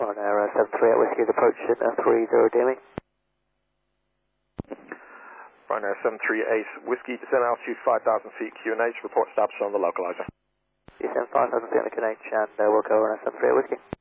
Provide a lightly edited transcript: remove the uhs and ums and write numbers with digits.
Ryanair 738 Whiskey approaching 30 DME. Ryanair 738 Whiskey, descend altitude 5,000 feet, QNH, report status on the localizer. Descend 5,000 feet on the QNH and Wilco Ryanair 738 Whiskey.